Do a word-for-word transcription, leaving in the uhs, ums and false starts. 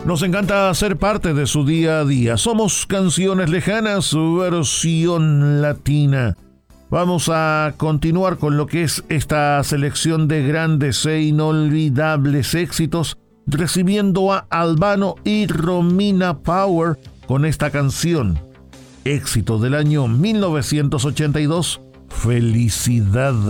Nos encanta ser parte de su día a día. Somos Canciones Lejanas, versión latina. Vamos a continuar con lo que es esta selección de grandes e inolvidables éxitos, recibiendo a Albano y Romina Power con esta canción, éxito del año mil novecientos ochenta y dos, Felicidad.